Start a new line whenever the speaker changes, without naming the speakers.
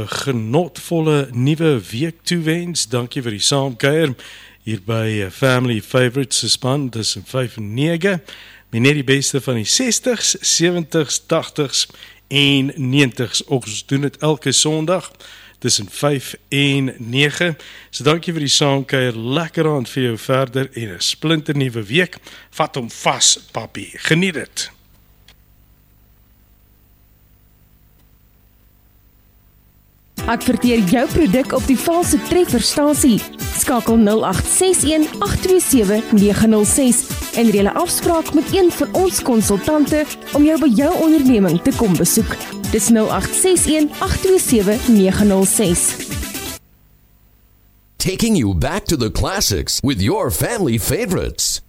genotvolle nuwe week toewens. Dankie vir die saamkuier hier by Family Favorites se span tussen 5 en 9. Met net die beste van die 60s, 70s, 80s en 90s. Ons doen dit elke Sondag tussen 5 en 9. So dankie vir die saamkuier. Lekker aand vir jou verder en 'n splinter nuwe week. Vat hom vas, papi. Geniet dit.
Adverteer jou produk op die valse trefferstasie. Skakel 0861 827 906 en reël 'n afspraak met een van ons konsultante om jou by jou onderneming te kom besoek. Dis 0861 827 906.
Taking you back to the classics with your family favorites.